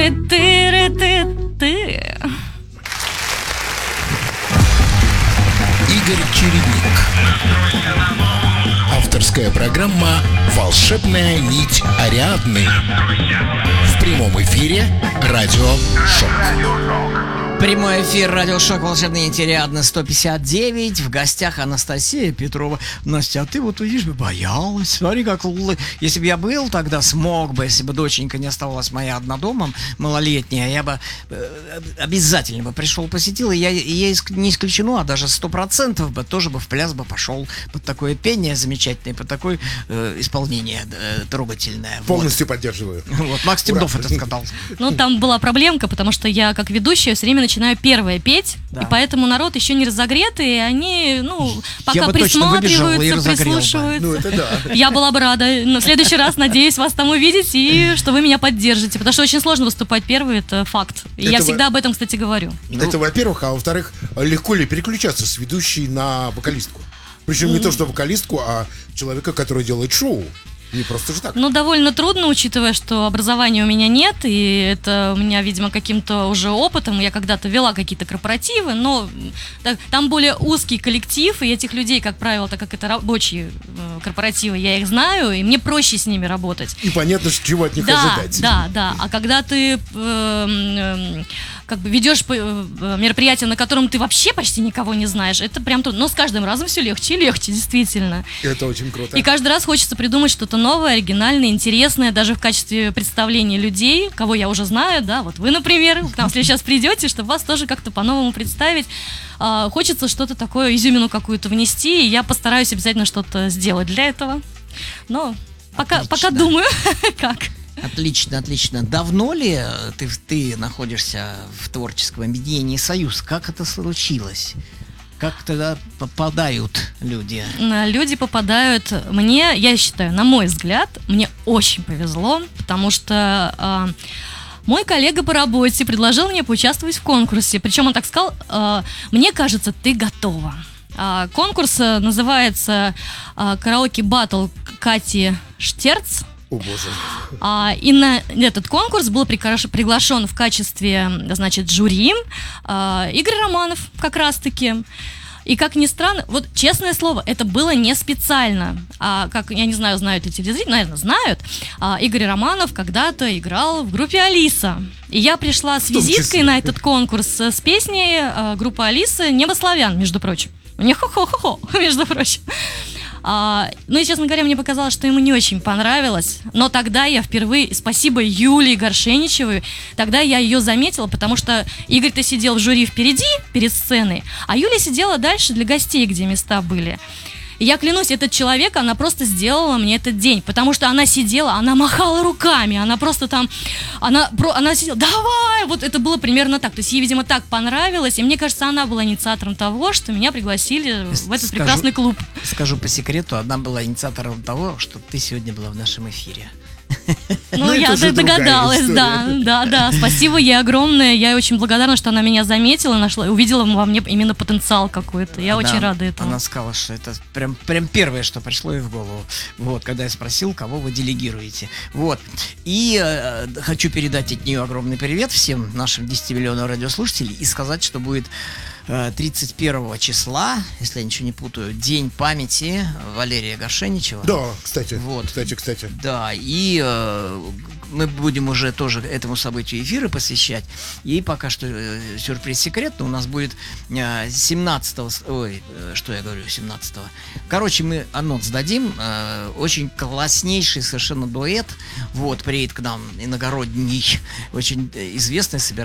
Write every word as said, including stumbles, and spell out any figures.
Ты-ты-ты-ты-ты. Игорь Чередник. Авторская программа «Волшебная нить Ариадны». В прямом эфире радио «Шок». Прямой эфир радиошок «Волшебная нить Ариадны» сто пятьдесят девять. В гостях Анастасия Петрова. Настя, а ты вот, видишь, бы боялась. Смотри, как... л- Если бы я был тогда, смог бы, если бы доченька не оставалась моя одна домом, малолетняя, я бы э, обязательно бы пришел, посетил. И я, и я иск- не исключено, а даже сто процентов бы тоже бы в пляс бы пошел под такое пение замечательное, под такое э, исполнение э, трогательное. Вот. Полностью поддерживаю. Вот, Макс Темнов это сказал. Ну, там была проблемка, потому что я, как ведущая, все время начинаю первая петь, Да. и поэтому народ еще не разогретый, и они, ну, пока бы точно выбежал и присматриваются, разогрел бы. прислушиваются. Ну, это да. Я была бы рада. Но в следующий раз, надеюсь, вас там увидеть, и что вы меня поддержите, потому что очень сложно выступать первой, это факт. И я Это всегда во- об этом, кстати, говорю. Это, во-первых, а во-вторых, легко ли переключаться с ведущей на вокалистку? Причем не то, что вокалистку, а человека, который делает шоу. Не просто же так. Ну, довольно трудно, учитывая, что образования у меня нет, и это у меня, видимо, каким-то уже опытом. Я когда-то вела какие-то корпоративы, но так, там более узкий коллектив, и этих людей, как правило, так как это рабочие э, корпоративы, я их знаю, и мне проще с ними работать. И понятно, что чего от них Да, ожидать. да, да. А когда ты э, э, как бы ведешь э, мероприятие, на котором ты вообще почти никого не знаешь, это прям трудно. Но с каждым разом все легче и легче, действительно. Это очень круто. И каждый раз хочется придумать что-то новое, оригинальное, интересное, даже в качестве представления людей, кого я уже знаю, да, вот вы, например, к нам сейчас придете, чтобы вас тоже как-то по-новому представить. А, хочется что-то такое, изюмину какую-то внести, и я постараюсь обязательно что-то сделать для этого. Но пока, пока Отлично. думаю, как. Отлично, отлично. Давно ли ты, ты находишься в творческом объединении «Союз»? Как это случилось? Как тогда попадают люди? На- Люди попадают... Мне, я считаю, на мой взгляд, мне очень повезло, потому что а, мой коллега по работе предложил мне поучаствовать в конкурсе. Причем он так сказал, а, мне кажется, ты готова. А, конкурс а, называется а, «Караоке Баттл Кати Штерц». О, боже. А, и на этот конкурс был прикаш- приглашен в качестве, значит, жюри а, Игорь Романов как раз-таки. И как ни странно, вот честное слово, это было не специально. А, как, я не знаю, знают ли телезрители, наверное, знают. А, Игорь Романов когда-то играл в группе «Алиса». И я пришла с том визиткой числе. на этот конкурс с песней а, группы «Алиса» «Небо славян», между прочим. У них хо-хо-хо-хо, между прочим. А, ну и, честно говоря, мне показалось, что ему не очень понравилось. Но тогда я впервые, спасибо Юлии Горшеничевой, тогда я ее заметила, потому что Игорь-то сидел в жюри впереди, перед сценой, а Юля сидела дальше для гостей, где места были. И я клянусь, этот человек, она просто сделала мне этот день, потому что она сидела, она махала руками, она просто там, она, про, она сидела, давай, вот это было примерно так. То есть ей, видимо, так понравилось, и мне кажется, она была инициатором того, что меня пригласили в этот Скажу- прекрасный клуб. Скажу по секрету, она была инициатором того, что ты сегодня была в нашем эфире. Ну, Ну, это я уже д- другая догадалась, история. да, да, да. Спасибо ей огромное. Я очень благодарна, что она меня заметила, нашла, увидела во мне именно потенциал какой-то. Я Она- очень рада этому. Она сказала, что это прям, прям первое, что пришло ей в голову. Вот, когда я спросил, кого вы делегируете. Вот. И э, хочу передать от нее огромный привет всем нашим десяти миллионам радиослушателей и сказать, что будет э, тридцать первого числа, если я ничего не путаю, День памяти Валерия Горшеничева. Да, кстати. Вот. Кстати, кстати. Да, и э, мы будем уже тоже этому событию эфиры посвящать. И пока что э, сюрприз секретный. У нас будет э, семнадцатого, ой, э, что я говорю, семнадцатого. Короче, мы анонс дадим. Э, очень класснейший совершенно дуэт. Вот, приедет к нам иногородний, очень э, известный, собирается